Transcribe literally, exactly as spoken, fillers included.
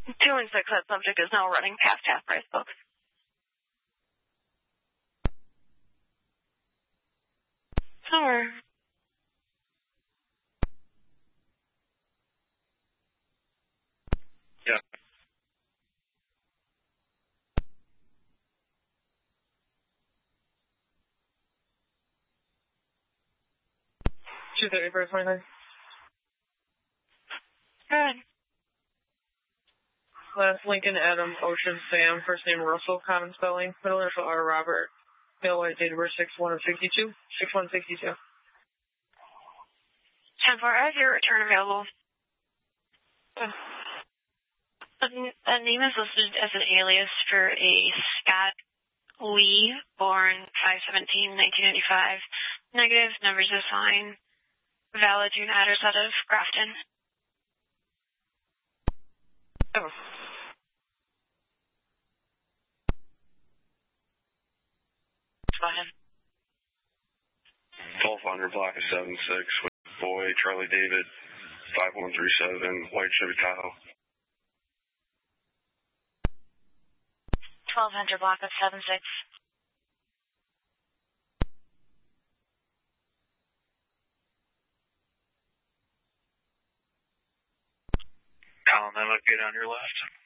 Two and six, that subject is now running past half price books. Sure. Yeah. two thirty for twenty-nine. Good. Last Lincoln, Adam, Ocean, Sam, first name Russell, common spelling, middle initial R, Robert, male white, date of birth six one of sixty-two, six one sixty-two. ten four, as your return available. Uh, A, a name is listed as an alias for a Scott Lee, born five seventeen nineteen ninety-five. Negative, numbers of sign, valid June address out of Grafton. oh. Go ahead. twelve hundred block of seven six with boy Charlie David five one three seven white Chevy Tahoe. twelve hundred block of seven six. Colin, that look good on your left.